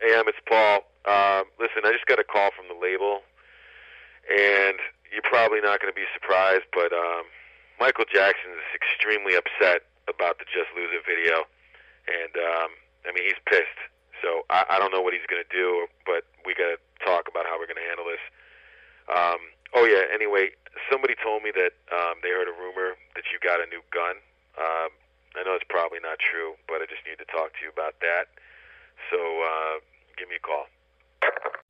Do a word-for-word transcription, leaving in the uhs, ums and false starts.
Hey, Em, it's Paul. Um, listen, I just got a call from the label, and you're probably not going to be surprised, but um, Michael Jackson is extremely upset about the Just Lose It video, and um, I mean, he's pissed. So I, I don't know what he's going to do, but we got to talk about how we're going to handle this. Um, oh yeah. Anyway, somebody told me that um, they heard a rumor that you got a new gun. Um, I know it's probably not true, but I just need to talk to you about that. So uh, give me a call.